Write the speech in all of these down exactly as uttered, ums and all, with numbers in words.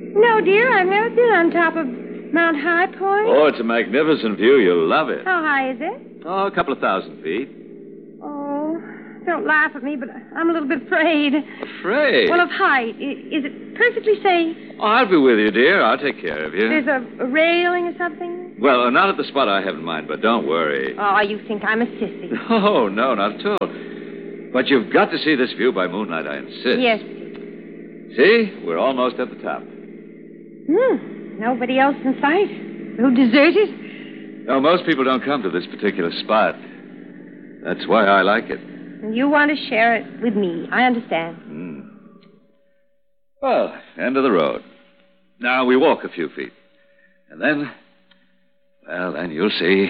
No, dear, I've never been on top of Mount High Point. Oh, it's a magnificent view. You'll love it. How high is it? Oh, a couple of thousand feet. Oh, don't laugh at me, but I'm a little bit afraid. Afraid? Well, of height. I- Is it perfectly safe? Oh, I'll be with you, dear. I'll take care of you. There's a, a railing or something? Well, uh, not at the spot I have in mind, but don't worry. Oh, you think I'm a sissy. Oh, no, not at all. But you've got to see this view by moonlight, I insist. Yes. See? We're almost at the top. Hmm. Nobody else in sight. So deserted. No, most people don't come to this particular spot. That's why I like it. And you want to share it with me. I understand. Hmm. Well, end of the road. Now we walk a few feet. And then, well, then you'll see.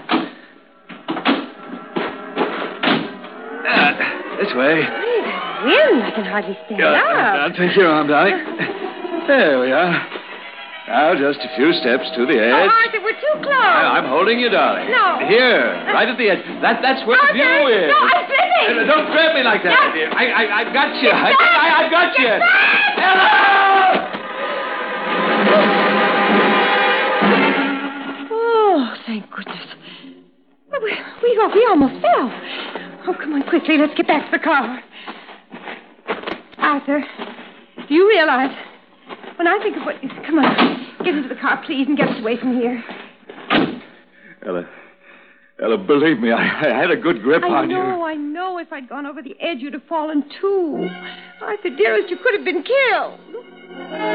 Ah, this way. Wind, I can hardly stand Yeah, up. I'll take your arm, darling. There we are. Now, just a few steps to the Oh, edge. Arthur, we're too close. I- I'm holding you, darling. No. Here, right at the edge. That, that's where Arthur, the view is. no, I'm slipping. Uh, Don't grab me like that, No. dear. I, I, I've got you. I, Get I, I've got you. Get back. Hello! Oh, thank goodness. Well, we, we, we almost fell. Oh, come on, quickly. Let's get back to the car. Arthur, do you realize... When I think of what... Come on. Get into the car, please, and get us away from here. Ella, Ella, believe me, I, I had a good grip I on know, you. I know. If I'd gone over the edge, you'd have fallen, too. Arthur, dearest, you could have been killed.